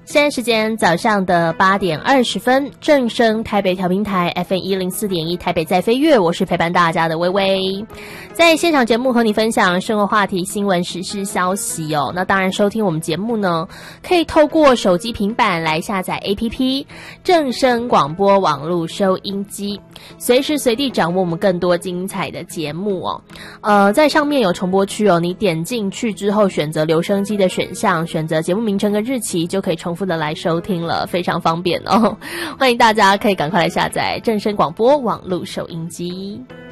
现在时间早上的8点20分，正声台北调频台 FM104.1 台北在飞跃，我是陪伴大家的微微，在现场节目和你分享生活话题、新闻、时事消息哦。那当然，收听我们节目呢，可以透过手机、平板来下载 APP 正声广播网络收音机，随时随地掌握我们更多精彩的节目哦。在上面有重播区哦，你点进去之后，选择留声机的选项，选择节目名称跟日期，就可以重复的来收听了，非常方便哦。欢迎大家可以赶快来下载正声广播网络收音机。